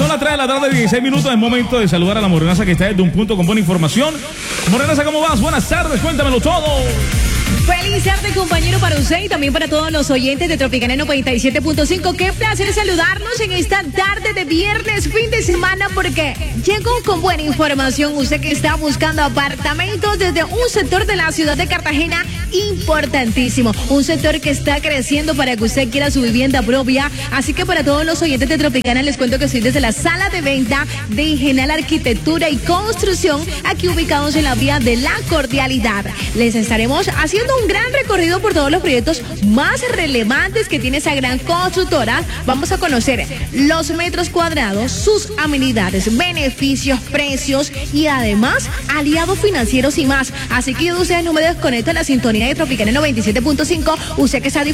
Son las 3 de la tarde, 16 minutos. Es momento de saludar a la morenaza que está desde un punto con buena información. Morenaza, ¿cómo vas? Buenas tardes, cuéntamelo todo. Feliz tarde, compañero, para usted y también para todos los oyentes de Tropicana 97.5. Qué placer saludarnos en esta tarde de viernes, fin de semana, porque llegó con buena información. Usted que está buscando apartamentos desde un sector de la ciudad de Cartagena importantísimo, un sector que está creciendo para que usted quiera su vivienda propia. Así que para todos los oyentes de Tropicana les cuento que estoy desde la sala de venta de Ingenal Arquitectura y Construcción, aquí ubicados en la vía de La Cordialidad. Les estaremos haciendo un gran recorrido por todos los proyectos más relevantes que tiene esa gran constructora. Vamos a conocer los metros cuadrados, sus amenidades, beneficios, precios y además aliados financieros y más. Así que ustedes no me desconecten la sintonía de Tropicana 97.5. Usted que está